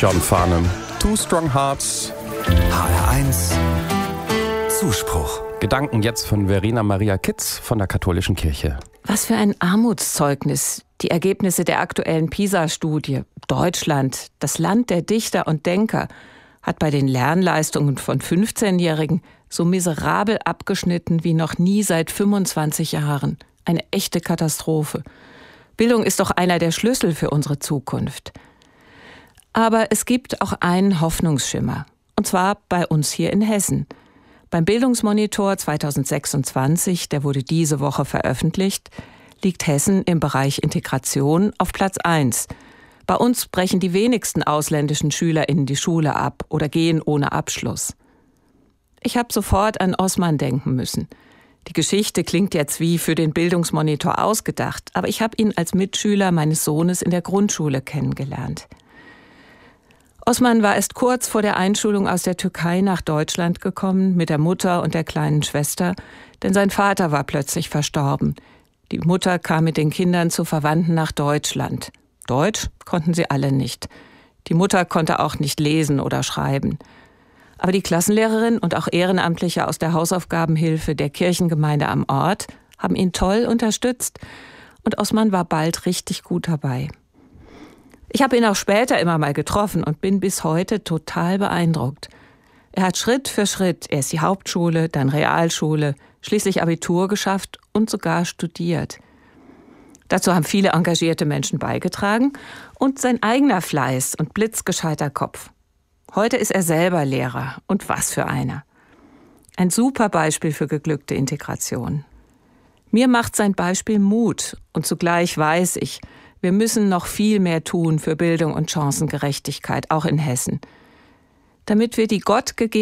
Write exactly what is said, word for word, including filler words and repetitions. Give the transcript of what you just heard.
John Farnham, Two Strong Hearts. H R eins Zuspruch. Gedanken jetzt von Verena Maria Kitz von der Katholischen Kirche. Was für ein Armutszeugnis. Die Ergebnisse der aktuellen PISA-Studie. Deutschland, das Land der Dichter und Denker, hat bei den Lernleistungen von fünfzehnjährigen so miserabel abgeschnitten wie noch nie seit fünfundzwanzig Jahren. Eine echte Katastrophe. Bildung ist doch einer der Schlüssel für unsere Zukunft. Aber es gibt auch einen Hoffnungsschimmer. Und zwar bei uns hier in Hessen. Beim Bildungsmonitor zweitausendsechsundzwanzig, der wurde diese Woche veröffentlicht, liegt Hessen im Bereich Integration auf Platz eins. Bei uns brechen die wenigsten ausländischen SchülerInnen die Schule ab oder gehen ohne Abschluss. Ich habe sofort an Osman denken müssen. Die Geschichte klingt jetzt wie für den Bildungsmonitor ausgedacht, aber ich habe ihn als Mitschüler meines Sohnes in der Grundschule kennengelernt. Osman war erst kurz vor der Einschulung aus der Türkei nach Deutschland gekommen, mit der Mutter und der kleinen Schwester, denn sein Vater war plötzlich verstorben. Die Mutter kam mit den Kindern zu Verwandten nach Deutschland. Deutsch konnten sie alle nicht. Die Mutter konnte auch nicht lesen oder schreiben. Aber die Klassenlehrerin und auch Ehrenamtliche aus der Hausaufgabenhilfe der Kirchengemeinde am Ort haben ihn toll unterstützt und Osman war bald richtig gut dabei. Ich habe ihn auch später immer mal getroffen und bin bis heute total beeindruckt. Er hat Schritt für Schritt erst die Hauptschule, dann Realschule, schließlich Abitur geschafft und sogar studiert. Dazu haben viele engagierte Menschen beigetragen und sein eigener Fleiß und blitzgescheiter Kopf. Heute ist er selber Lehrer und was für einer. Ein super Beispiel für geglückte Integration. Mir macht sein Beispiel Mut und zugleich weiß ich, wir müssen noch viel mehr tun für Bildung und Chancengerechtigkeit, auch in Hessen. Damit wir die Gott gegebene